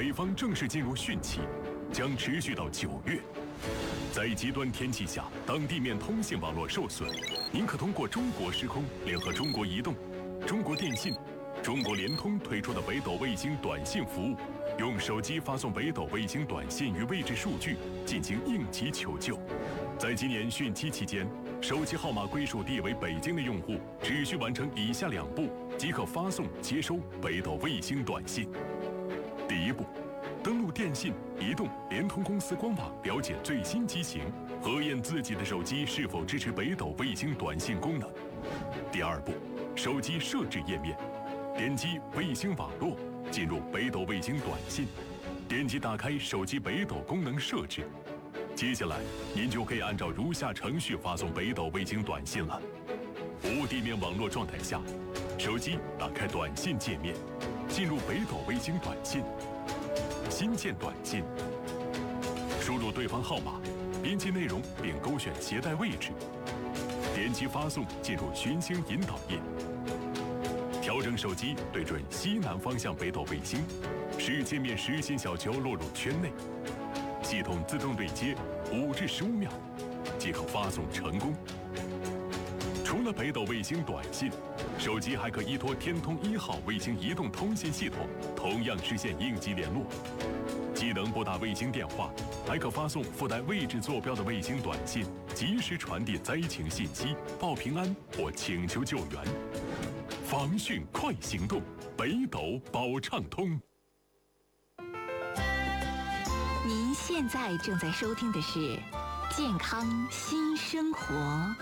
北方正式进入汛期，将持续到9月。在极端天气下，当地面通信网络受损，您可通过中国时空联合中国移动、中国电信、中国联通推出的北斗卫星短信服务，用手机发送北斗卫星短信与位置数据进行应急求救。在今年汛期期间，手机号码归属地为北京的用户，只需完成以下2步即可发送接收北斗卫星短信。第1步，登录电信、移动、联通公司官网了解最新机型，核验自己的手机是否支持北斗卫星短信功能。第2步，手机设置页面，点击卫星网络，进入北斗卫星短信，点击打开手机北斗功能设置。接下来，您就可以按照如下程序发送北斗卫星短信了。无地面网络状态下，手机打开短信界面，进入北斗卫星短信，新建短信，输入对方号码，编辑内容并勾选携带位置，点击发送，进入寻星引导页，调整手机对准西南方向北斗卫星，使界面实心小球落入圈内，系统自动对接5至15秒，即可发送成功。除了北斗卫星短信，手机还可依托天通1号卫星移动通信系统，同样实现应急联络。既能拨打卫星电话，还可发送附带位置坐标的卫星短信，及时传递灾情信息，报平安或请求救援。防汛快行动，北斗保畅通。 您现在正在收听的是健康新生活。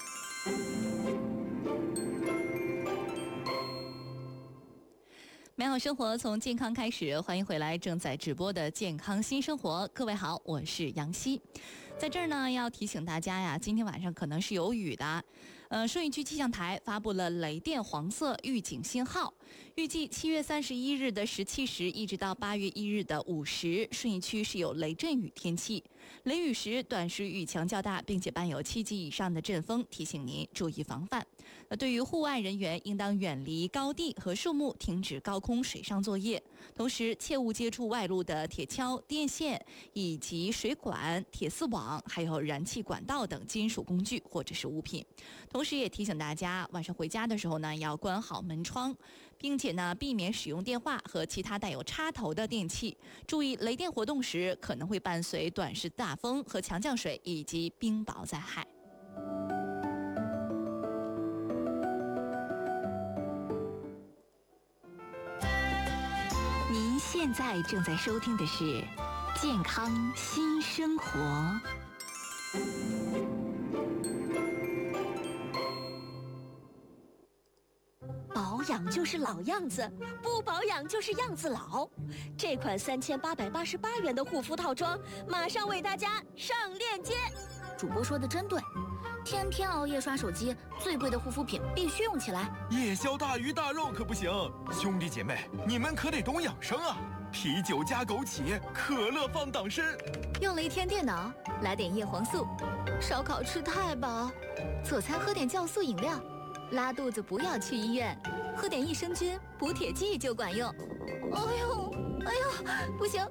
美好生活从健康开始，欢迎回来正在直播的健康新生活。各位好，我是杨希。在这儿呢，要提醒大家呀，今天晚上可能是有雨的。顺义区气象台发布了雷电黄色预警信号，预计7月31日的17时一直到8月1日的5时，顺义区是有雷阵雨天气。雷雨时短时雨强较大，并且伴有7级以上的阵风，提醒您注意防范。对于户外人员，应当远离高地和树木，停止高空水上作业，同时切勿接触外露的铁锹、电线以及水管、铁丝网，还有燃气管道等金属工具或者是物品。同时也提醒大家，晚上回家的时候呢，要关好门窗，并且呢，避免使用电话和其他带有插头的电器。注意雷电活动时可能会伴随短时大风和强降水以及冰雹灾害。您现在正在收听的是健康新生活。 保养就是老样子，不保养就是样子老。这款3888元的护肤套装，马上为大家上链接。 主播说的真对，天天熬夜刷手机，最贵的护肤品必须用起来。 夜宵大鱼大肉可不行，兄弟姐妹，你们可得懂养生啊！啤酒加枸杞，可乐放党参。 用了一天电脑，来点叶黄素。烧烤吃太饱，做餐喝点酵素饮料。拉肚子不要去医院，喝点益生菌补铁剂就管用。哎呦，不行，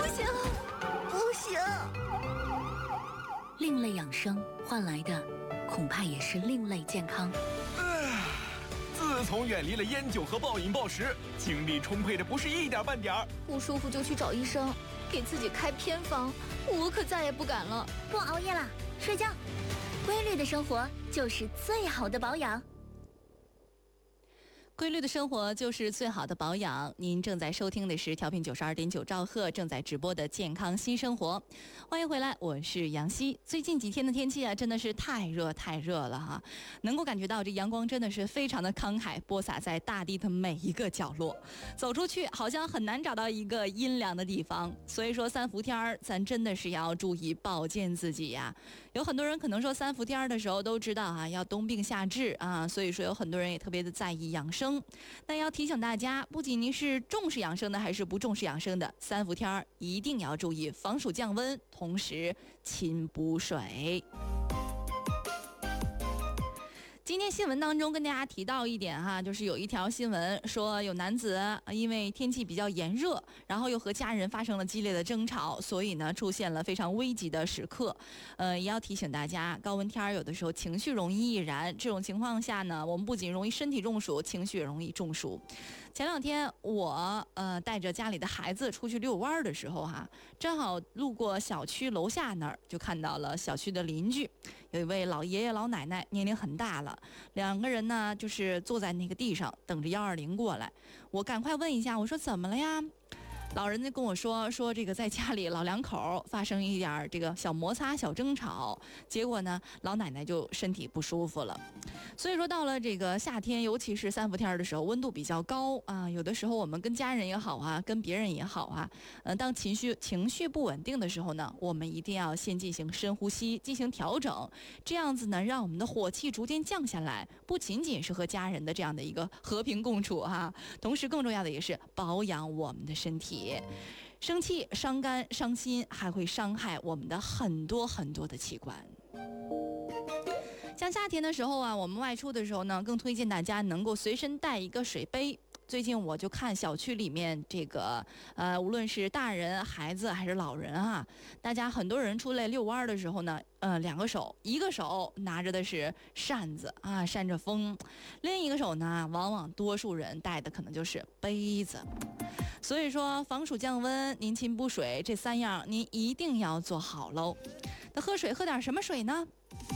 另类养生换来的恐怕也是另类健康。 自从远离了烟酒和暴饮暴食，精力充沛的不是一点半点儿。 不舒服就去找医生，给自己开偏方，我可再也不敢了。 不熬夜了，睡觉。规律的生活就是最好的保养。 规律的生活就是最好的保养。您正在收听的是调频92.9兆赫正在直播的健康新生活，欢迎回来，我是杨希。最近几天的天气啊，真的是太热了哈，能够感觉到这阳光真的是非常的慷慨，播撒在大地的每一个角落。走出去好像很难找到一个阴凉的地方，所以说3伏天咱真的是要注意保健自己呀。有很多人可能说3伏天的时候都知道啊，要冬病夏治啊，所以说有很多人也特别的在意养生。但要提醒大家，不仅您是重视养生的还是不重视养生的，3伏天一定要注意防暑降温，同时勤补水。 今天新闻当中跟大家提到一点哈，就是有一条新闻说有男子因为天气比较炎热，然后又和家人发生了激烈的争吵，所以呢出现了非常危急的时刻。也要提醒大家，高温天有的时候情绪容易易燃，这种情况下呢，我们不仅容易身体中暑，情绪也容易中暑。前2天我带着家里的孩子出去遛弯的时候哈，正好路过小区楼下那儿，就看到了小区的邻居，有一位老爷爷老奶奶，年龄很大了，2个人呢就是坐在那个地上等着120过来。我赶快问一下，我说怎么了呀？老人家跟我说这个在家里老2口发生一点这个小摩擦小争吵，结果呢老奶奶就身体不舒服了。所以说到了这个夏天，尤其是3伏天的时候，温度比较高啊，有的时候我们跟家人也好啊，跟别人也好啊，当情绪不稳定的时候呢，我们一定要先进行深呼吸，进行调整，这样子呢让我们的火气逐渐降下来，不仅仅是和家人的这样的一个和平共处哈，同时更重要的也是保养我们的身体。生气、伤肝、伤心，还会伤害我们的很多的器官。像夏天的时候啊，我们外出的时候呢，更推荐大家能够随身带一个水杯。最近我就看小区里面这个无论是大人、孩子还是老人啊，大家很多人出来遛弯的时候呢，2个手，一个手拿着的是扇子啊，扇着风，另一个手呢，往往多数人带的可能就是杯子。所以说防暑降温、宁勤补水这3样您一定要做好喽。那喝水喝点什么水呢？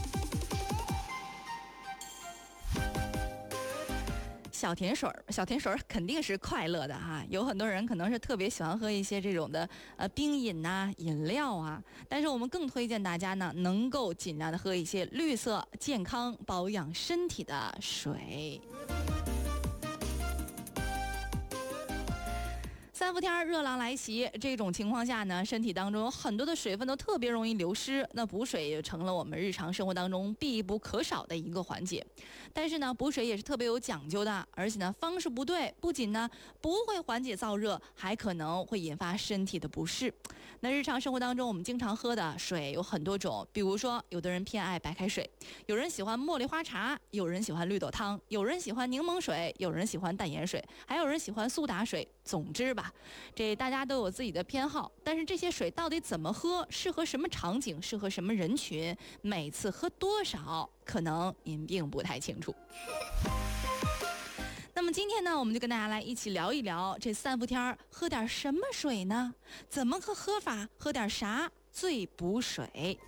小甜水肯定是快乐的哈，有很多人可能是特别喜欢喝一些这种的冰饮呐、饮料啊，但是我们更推荐大家呢，能够尽量的喝一些绿色、健康、保养身体的水。3伏天热浪来袭，这种情况下呢，身体当中有很多的水分都特别容易流失，那补水也成了我们日常生活当中必不可少的一个环节。但是呢，补水也是特别有讲究的，而且呢，方式不对，不仅呢不会缓解燥热，还可能会引发身体的不适。那日常生活当中我们经常喝的水有很多种，比如说有的人偏爱白开水，有人喜欢茉莉花茶，有人喜欢绿豆汤，有人喜欢柠檬水，有人喜欢淡盐水，还有人喜欢苏打水。总之吧，这大家都有自己的偏好，但是这些水到底怎么喝，适合什么场景，适合什么人群，每次喝多少，可能您并不太清楚。那么今天呢，我们就跟大家来一起聊一聊这3伏天喝点什么水呢？怎么个喝法？喝点啥最补水？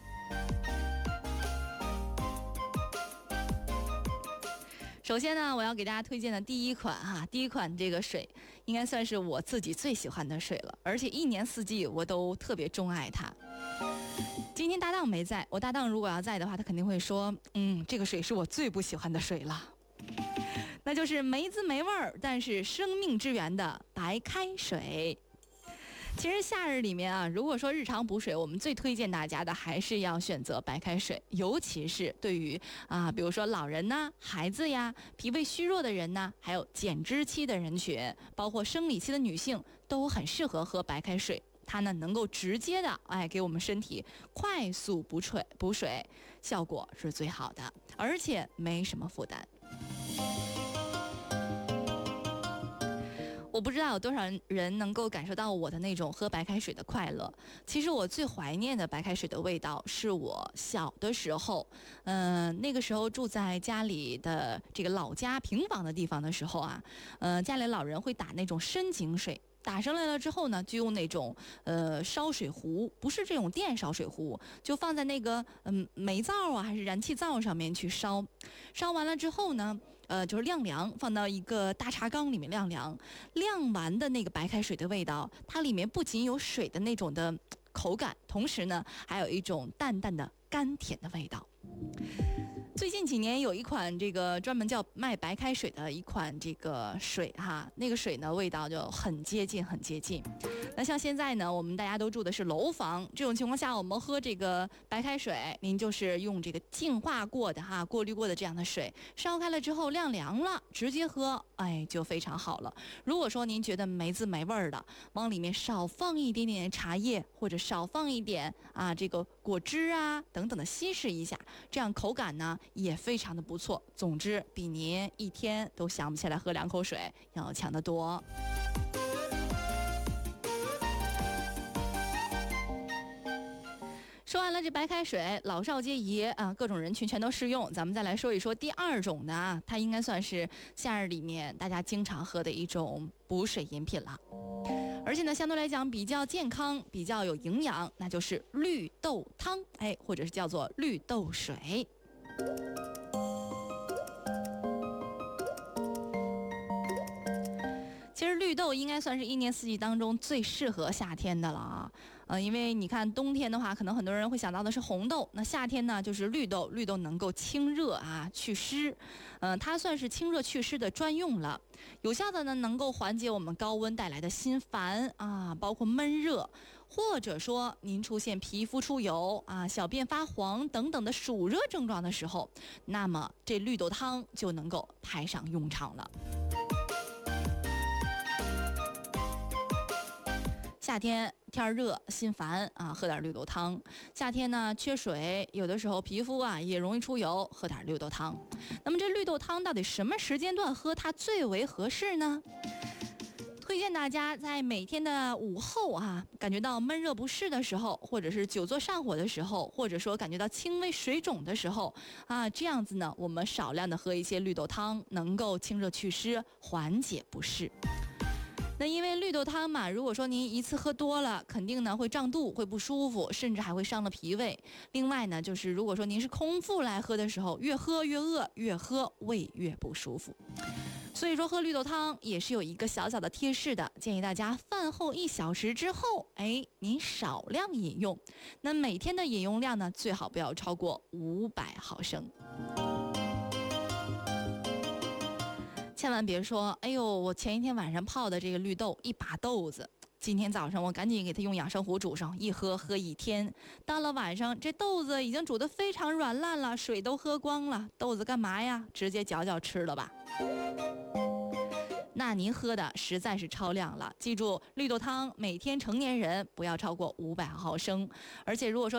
首先呢，我要给大家推荐的第一款这个水，应该算是我自己最喜欢的水了，而且1年4季我都特别钟爱它。今天搭档没在，我搭档如果要在的话，他肯定会说，这个水是我最不喜欢的水了，那就是没滋没味儿，但是生命之源的白开水。其实夏日里面啊，如果说日常补水，我们最推荐大家的还是要选择白开水，尤其是对于比如说老人呐、孩子呀、脾胃虚弱的人呐，还有减脂期的人群，包括生理期的女性，都很适合喝白开水。它呢能够直接的给我们身体快速补水，效果是最好的，而且没什么负担。我不知道有多少人能够感受到我的那种喝白开水的快乐。其实我最怀念的白开水的味道是我小的时候，那个时候住在家里的这个老家平房的地方的时候啊，家里老人会打那种深井水。打上来了之后呢，就用那种烧水壶，不是这种电烧水壶，就放在那个煤灶啊还是燃气灶上面去烧，烧完了之后呢，就是晾凉，放到一个大茶缸里面晾凉，晾完的那个白开水的味道，它里面不仅有水的那种的口感，同时呢还有一种淡淡的甘甜的味道。最近几年有一款这个专门叫卖白开水的一款这个水哈，那个水呢味道就很接近。那像现在呢，我们大家都住的是楼房，这种情况下我们喝这个白开水，您就是用这个净化过的过滤过的这样的水，烧开了之后晾凉了，直接喝，就非常好了。如果说您觉得没滋没味儿的，往里面少放一点点茶叶，或者少放一点这个果汁啊等等的稀释一下，这样口感呢也非常的不错。总之，比您一天都想不起来喝2口水要强得多。说完了这白开水，老少皆宜啊，各种人群全都适用。咱们再来说一说第2种的啊，它应该算是夏日里面大家经常喝的一种补水饮品了，而且呢，相对来讲比较健康，比较有营养，那就是绿豆汤，或者是叫做绿豆水。其实绿豆应该算是一年四季当中最适合夏天的了啊，因为你看冬天的话，可能很多人会想到的是红豆，那夏天呢就是绿豆，绿豆能够清热啊祛湿，它算是清热祛湿的专用了，有效的呢能够缓解我们高温带来的心烦啊，包括闷热，或者说您出现皮肤出油啊、小便发黄等等的暑热症状的时候，那么这绿豆汤就能够派上用场了。夏天天热心烦啊，喝点绿豆汤。夏天呢缺水，有的时候皮肤啊也容易出油，喝点绿豆汤。那么这绿豆汤到底什么时间段喝它最为合适呢？推荐大家在每天的午后啊，感觉到闷热不适的时候，或者是久坐上火的时候，或者说感觉到轻微水肿的时候啊，这样子呢，我们少量的喝一些绿豆汤，能够清热祛湿，缓解不适。那因为绿豆汤嘛，如果说您一次喝多了，肯定呢会胀肚，会不舒服，甚至还会伤了脾胃。另外呢，就是如果说您是空腹来喝的时候，越喝越饿，越喝胃越不舒服。所以说喝绿豆汤也是有一个小小的贴士的，建议大家饭后1小时之后，您少量饮用。那每天的饮用量呢，最好不要超过500毫升。千万别说，哎呦，我前一天晚上泡的这个绿豆1把豆子，今天早上我赶紧给它用养生壶煮上，一喝喝1天，到了晚上这豆子已经煮得非常软烂了，水都喝光了，豆子干嘛呀？直接嚼嚼吃了吧。那您喝的实在是超量了，记住绿豆汤每天成年人不要超过500毫升，而且如果说